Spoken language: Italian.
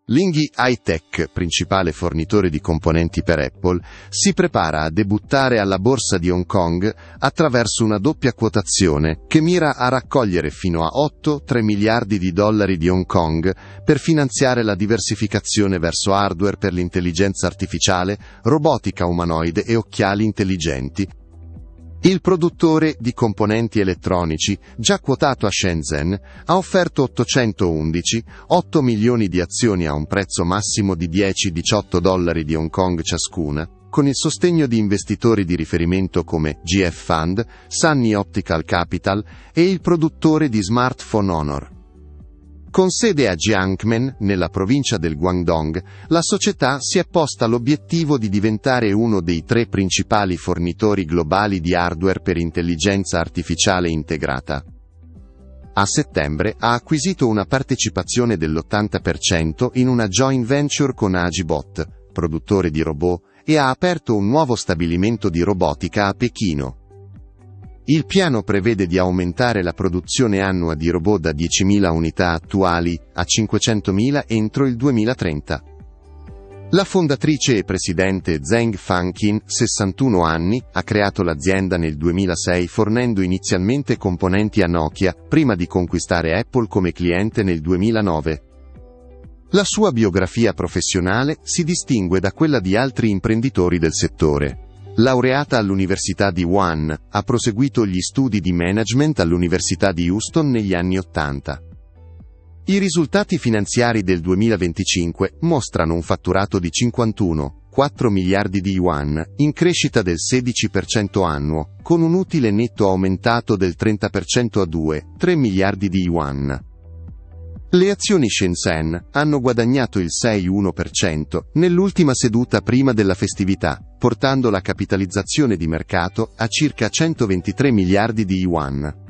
Lingyi High-Tech, principale fornitore di componenti per Apple, si prepara a debuttare alla borsa di Hong Kong attraverso una doppia quotazione che mira a raccogliere fino a 3 miliardi di dollari di Hong Kong per finanziare la diversificazione verso hardware per l'intelligenza artificiale, robotica umanoide e occhiali intelligenti. Il produttore di componenti elettronici, già quotato a Shenzhen, ha offerto 8 milioni di azioni a un prezzo massimo di 10-18 dollari di Hong Kong ciascuna, con il sostegno di investitori di riferimento come GF Fund, Sunny Optical Capital e il produttore di smartphone Honor. Con sede a Jiangmen, nella provincia del Guangdong, la società si è posta l'obiettivo di diventare uno dei 3 principali fornitori globali di hardware per intelligenza artificiale integrata. A settembre ha acquisito una partecipazione dell'80% in una joint venture con Agibot, produttore di robot, e ha aperto un nuovo stabilimento di robotica a Pechino. Il piano prevede di aumentare la produzione annua di robot da 10.000 unità attuali a 500.000 entro il 2030. La fondatrice e presidente Zheng Fanqin, 61 anni, ha creato l'azienda nel 2006 fornendo inizialmente componenti a Nokia, prima di conquistare Apple come cliente nel 2009. La sua biografia professionale si distingue da quella di altri imprenditori del settore. Laureata all'Università di Wuhan, ha proseguito gli studi di management all'Università di Houston negli anni '80. I risultati finanziari del 2025 mostrano un fatturato di 51,4 miliardi di yuan, in crescita del 16% annuo, con un utile netto aumentato del 30% a 2,3 miliardi di yuan. Le azioni Shenzhen hanno guadagnato il 6,1% nell'ultima seduta prima della festività, portando la capitalizzazione di mercato a circa 123 miliardi di yuan.